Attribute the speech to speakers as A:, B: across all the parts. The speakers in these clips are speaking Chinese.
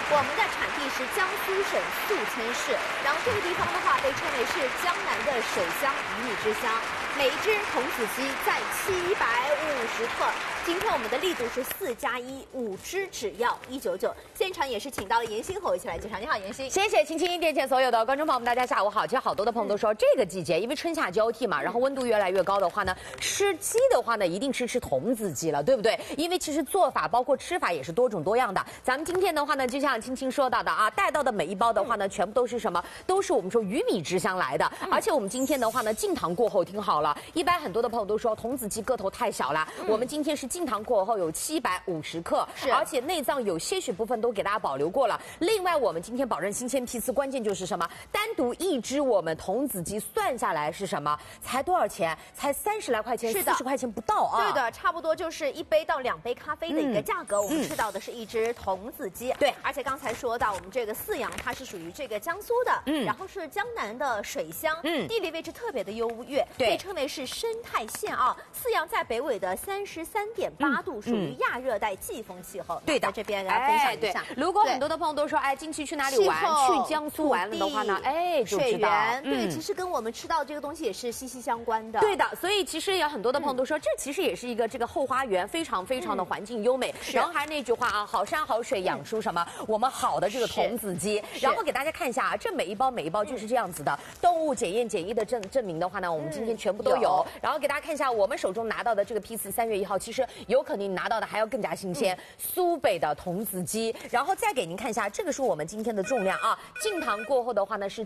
A: 我们的产地是江苏省宿迁市，然后这个地方的话被称为是江南的水乡、鱼米之乡。每一只童子鸡在750克。今天我们的力度是4+1，5只只要199。现场也是请到了妍希和我一起来介绍。你好，妍希。
B: 谢谢青青店前所有的观众朋友们，大家下午好。其实好多的朋友都说，这个季节因为春夏交替嘛，然后温度越来越高的话呢，吃鸡的话呢，一定吃童子鸡了，对不对？因为其实做法包括吃法也是多种多样的。咱们今天的话呢，就像青青说到的啊，带到的每一包的话呢，全部都是什么？都是我们说鱼米之乡来的。而且我们今天的话呢，进糖过后，听好了，一般很多的朋友都说童子鸡个头太小了，我们今天是进糖过后有750克，而且内脏有些许部分都给大家保留过了。另外，我们今天保证新鲜批次，关键就是什么？单独一只我们童子鸡算下来是什么？才多少钱？才30来块钱，40块钱不到啊！
A: 对的，差不多就是1杯到2杯咖啡的一个价格。我们吃到的是一只童子鸡，
B: 对，
A: 而且刚才说到我们这个泗阳，它是属于这个江苏的，然后是江南的水乡，地理位置特别的优越，被称为是生态县啊。泗阳在北纬的33.8度，属于亚热带季风气候。
B: 对的，
A: 在这边给大家分享一下。
B: 如果很多的朋友都说，哎，近期去哪里玩？去江苏玩了的话呢，哎，就知道。
A: 对，其实跟我们吃到这个东西也是息息相关的。
B: 对的，所以其实有很多的朋友都说，这其实也是一个这个后花园，非常非常的环境优美。然后还是那句话啊，好山好水养出什么？我们好的这个童子鸡。然后给大家看一下啊，这每一包就是这样子的，动物检验检疫的证明的话呢，我们今天全部都有。然后给大家看一下我们手中拿到的这个批次，3月1号，其实有可能你拿到的还要更加新鲜，苏北的童子鸡。然后再给您看一下，这个是我们今天的重量啊，进糖过后的话呢是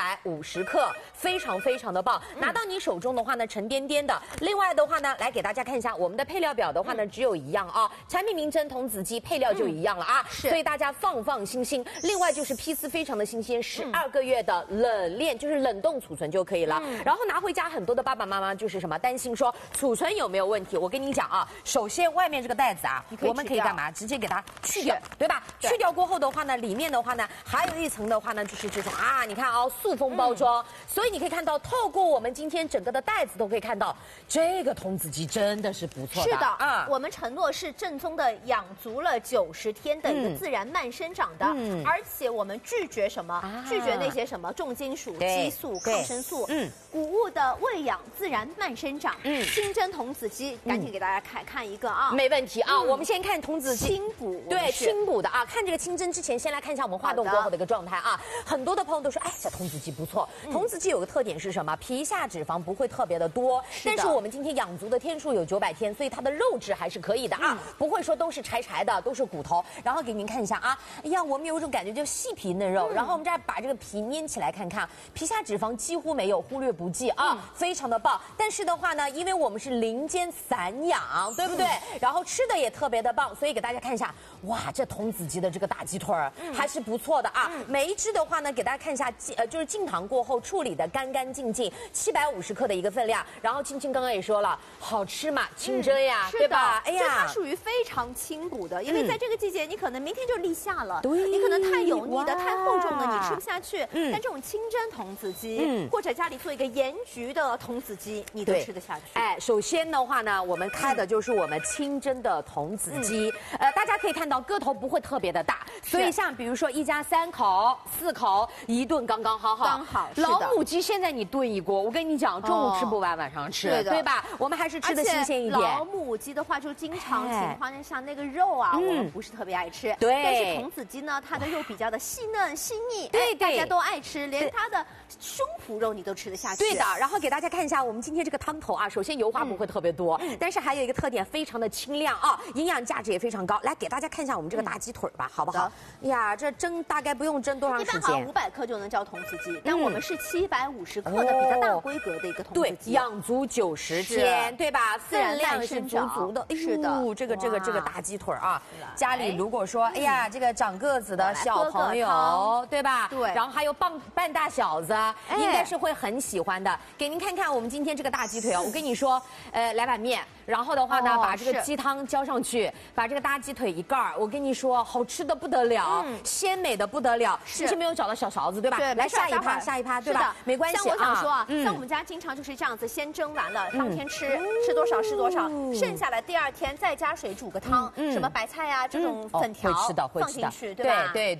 B: 750克，非常非常的棒。拿到你手中的话呢，沉甸甸的。另外的话呢，来给大家看一下我们的配料表的话呢，只有一样啊，产品名称童子鸡，配料就一样了啊，所以大家放心。另外就是批次非常的新鲜，12个月的冷链，就是冷冻储存就可以了。然后拿回家，很多的爸爸妈妈就是什么担心说储存有没有问题？我跟你讲啊，首先外面这个袋子啊，我们可以干嘛？直接给它去掉，对吧？去掉过后的话呢，里面的话呢，还有一层的话呢，就是这种啊，你看啊，塑封包装，所以你可以看到，透过我们今天整个的袋子都可以看到，这个童子鸡真的是不错的。
A: 是的啊，我们承诺是正宗的养足了90天的一个自然慢生长的，而且我们拒绝什么？拒绝那些什么重金属、激素、抗生素，谷物的喂养，自然慢生长。清蒸童子鸡，赶紧给大家看一个啊，
B: 没问题啊。我们先看童子鸡
A: 清补，
B: 对，清补的啊。看这个清蒸之前，先来看一下我们化冻过后的一个状态啊。很多的朋友都说，哎，这童子鸡不错。童子鸡有个特点是什么？皮下脂肪不会特别的多，但是我们今天养足的天数有900天，所以它的肉质还是可以的啊，不会说都是柴的，都是骨头。然后给您看一下啊，哎呀，我们有一种感觉就细皮嫩肉。然后我们再把这个皮捏起来看看，皮下脂肪几乎没有，忽略不计啊，非常的棒。但是的话呢，因为我们是林间散养，对不对？然后吃的也特别的棒，所以给大家看一下，哇，这童子鸡的这个大鸡腿还是不错的啊。每一只的话呢，给大家看一下，就是进糖过后处理的干干净净，750克的一个分量。然后青青刚刚也说了，好吃嘛，清蒸呀，对吧？哎呀，
A: 它属于非常清补的，因为在这个季节，你可能明天就立夏了，你可能太油腻的、太厚重的你吃不下去，但这种清蒸童子鸡，或者家里做一个盐焗的童子鸡，你都吃得下去。
B: 哎，首先的话呢，我们开的就是我们清蒸的童子鸡，大家可以看到个头不会特别的大，所以像比如说一家3口、4口一顿刚刚好。老母鸡现在你炖一锅，我跟你讲，中午吃不完，晚上吃，对吧？我们还是吃的新鲜一点。
A: 老母鸡的话，就经常情况下那个肉啊，我们不是特别爱吃。
B: 对。
A: 但是童子鸡呢，它的肉比较的细嫩细腻，
B: 对，
A: 大家都爱吃，连它的胸脯肉你都吃得下去。
B: 对的。然后给大家看一下我们今天这个汤头啊，首先油花不会特别多，但是还有一个特点，非常的清亮啊，营养价值也非常高。来给大家看一下我们这个大鸡腿吧，好不好？呀，这蒸大概不用蒸多长时间？
A: 一般好像500克就能叫童子鸡，但我们是750克的比较大规格的一个童子鸡，
B: 养足90天，对吧？分量是足的。
A: 是的，
B: 这个大鸡腿啊，家里如果说哎呀这个长个子的小朋友，对吧？对。然后还有半大小子，应该是会很喜欢的。给您看看我们今天这个大鸡腿啊，我跟你说，来碗面，然后的话呢，把这个鸡汤浇上去，把这个大鸡腿一盖，我跟你说，好吃的不得了，鲜美的不得了。是没有找到小勺子，对吧？
A: 对，
B: 来下一趴，对吧？没关系。
A: 像我想说啊，像我们家经常就是这样子，先蒸完了，当天吃多少是多少，剩下来第2天再加水煮个汤，什么白菜啊这种粉条
B: 会吃的，
A: 放进去，对吧？
B: 对。